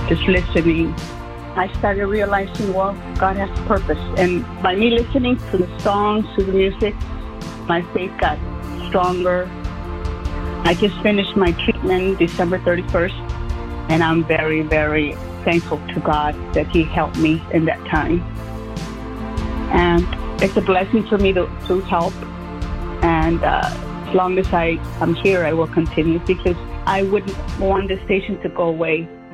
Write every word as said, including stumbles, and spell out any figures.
just listening, I started realizing, well, God has purpose. And by me listening to the songs, to the music, my faith got stronger. I just finished my treatment December thirty-first, and I'm very, very thankful to God that He helped me in that time. And it's a blessing for me to, to help. And uh, as long as I am here, I will continue, because I wouldn't want the station to go away.